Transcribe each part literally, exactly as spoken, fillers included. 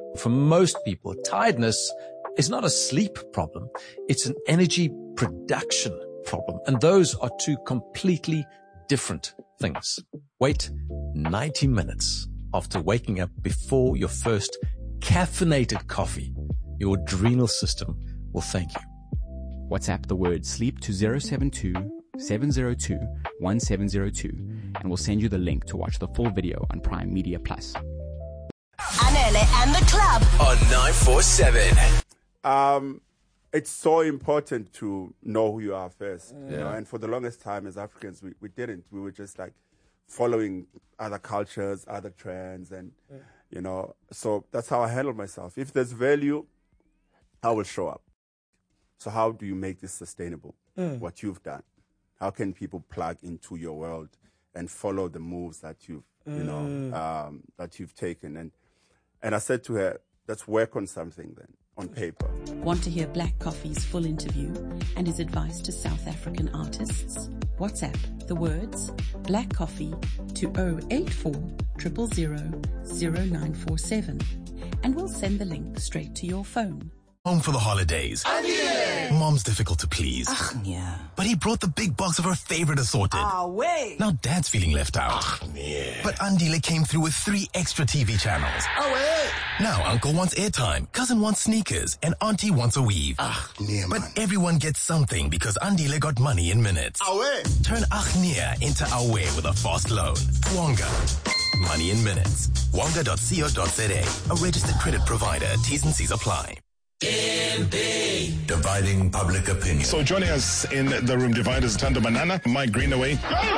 For most people, tiredness is not a sleep problem. It's an energy production problem. And those are two completely different things. Wait ninety minutes after waking up before your first caffeinated coffee. Your adrenal system will thank you. WhatsApp the word sleep to zero seven two, seven zero two, one seven zero two and we'll send you the link to watch the full video on Prime Media Plus. Anele and the club on nine four seven. Um, it's so important to know who you are first. Yeah. You know? And for the longest time as Africans, we, we didn't. We were just like following other cultures, other trends, and, yeah. you know, so that's how I handle myself. If there's value, I will show up. So how do you make this sustainable? Mm. What you've done? How can people plug into your world and follow the moves that you've, mm. you know, um, that you've taken? And and I said to her, let's work on something then, on paper. Want to hear Black Coffee's full interview and his advice to South African artists? WhatsApp the words Black Coffee to zero eight four, zero zero zero, zero nine four seven and we'll send the link straight to your phone. Home for the holidays. Andile! Mom's difficult to please. Ach, yeah. But he brought the big box of her favorite assorted. Ah, wait. Now Dad's feeling left out. Ach, yeah. But Andile came through with three extra T V channels. Oh, wait. Now Uncle wants airtime, Cousin wants sneakers, and Auntie wants a weave. Ach, yeah, But man. everyone gets something because Andile got money in minutes. Awe. Turn Achnia into Awe with a fast loan. Wonga. Money in minutes. Wonga dot co dot za. A registered credit provider. T's and C's apply. M B. Dividing public opinion. So joining us in the room dividers, Thando Banana, Mike Greenaway.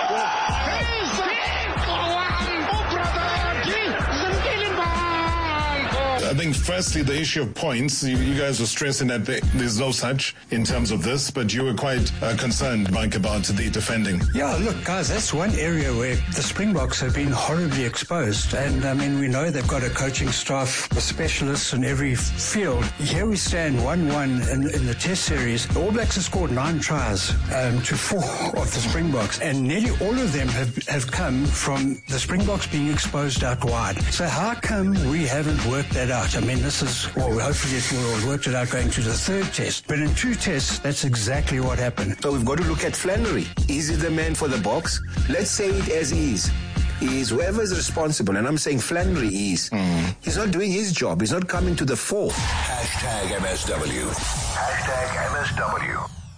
I think firstly the issue of points, you, you guys were stressing that there, there's no such in terms of this, but you were quite uh, concerned, Mike, about the defending. Yeah, look, guys, that's one area where the Springboks have been horribly exposed. And, I mean, we know they've got a coaching staff, specialists in every field. Here we stand one one in, in the Test series. The All Blacks have scored nine tries um, to four of the Springboks. And nearly all of them have, have come from the Springboks being exposed out wide. So how come we haven't worked that out? I mean, this is, well, hopefully it will have worked it out going to the third test. But in two tests, that's exactly what happened. So we've got to look at Flannery. Is he the man for the box? Let's say it as is. Is whoever is responsible, and I'm saying Flannery is, mm. he's not doing his job. He's not coming to the fore. Hashtag M S W. Hashtag M S W.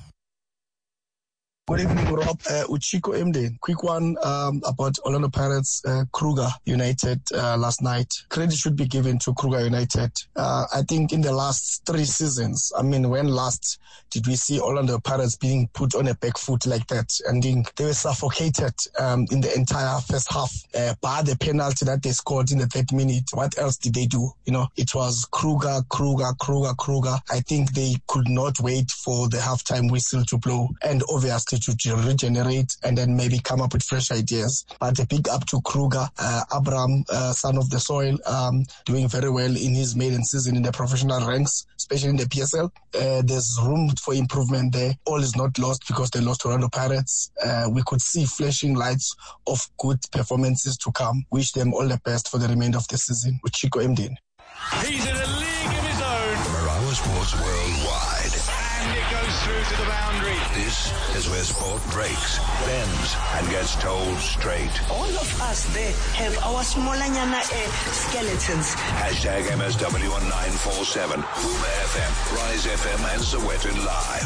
Good evening, Rob. Uh, Uchiko Emden. Quick one um, about Orlando Pirates, uh, Kruger United uh, last night. Credit should be given to Kruger United. Uh, I think in the last three seasons, I mean, when last did we see Orlando Pirates being put on a back foot like that? And then they were suffocated um, in the entire first half uh, by the penalty that they scored in the third minute. What else did they do? You know, it was Kruger, Kruger, Kruger, Kruger. I think they could not wait for the halftime whistle to blow. And obviously, to regenerate and then maybe come up with fresh ideas. But a big up to Kruger, uh, Abraham, uh, son of the soil, um, doing very well in his maiden season in the professional ranks, especially in the P S L. Uh, there's room for improvement there. All is not lost because they lost to Orlando Pirates. Uh, we could see flashing lights of good performances to come. Wish them all the best for the remainder of the season. With Chico Emden. He's in a league of his own. Marawa Sports Worldwide. And it goes through to the boundary. This is where sport breaks, bends, and gets told straight. All of us there have our smallanyana uh, skeletons. Hashtag M S W on nine four seven. Boomer F M, Rise F M, and Sowetan Live.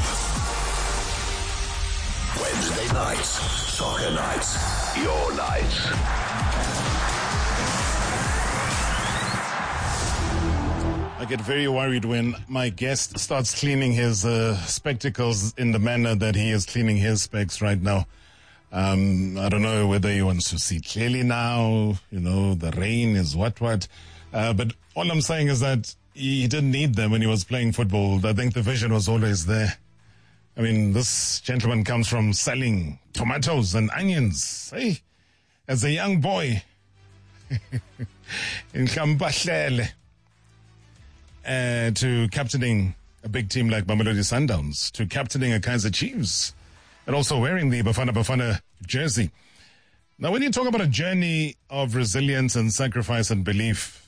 Wednesday nights, soccer nights, your nights. I get very worried when my guest starts cleaning his uh, spectacles in the manner that he is cleaning his specs right now. Um, I don't know whether he wants to see clearly now, you know, the rain is what, what. Uh, but all I'm saying is that he didn't need them when he was playing football. I think the vision was always there. I mean, this gentleman comes from selling tomatoes and onions, hey, as a young boy in Kambahlele. Uh, to captaining a big team like Mamelodi Sundowns, to captaining a Kaizer Chiefs, and also wearing the Bafana Bafana jersey. Now, when you talk about a journey of resilience and sacrifice and belief,